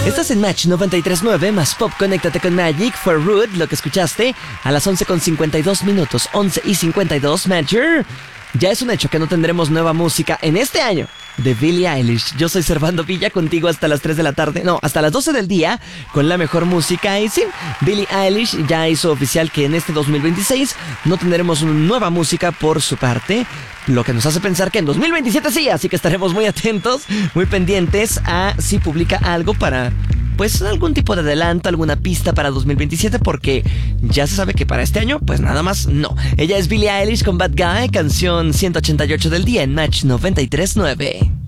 Estás en Match 93.9 más Pop. Conéctate con Magic for Rude, lo que escuchaste a las 11:52, 11:52, Matcher. Ya es un hecho que no tendremos nueva música en este año de Billie Eilish. Yo soy Servando Villa, contigo hasta las 3 de la tarde, no, hasta las 12 del día, con la mejor música. Y sí, Billie Eilish ya hizo oficial que en este 2026 no tendremos nueva música por su parte, lo que nos hace pensar que en 2027 sí, así que estaremos muy atentos, muy pendientes a si publica algo para, pues, algún tipo de adelanto, alguna pista para 2027, porque ya se sabe que para este año, pues nada más no. Ella es Billie Eilish con Bad Guy, canción 188 del día en Match 93.9.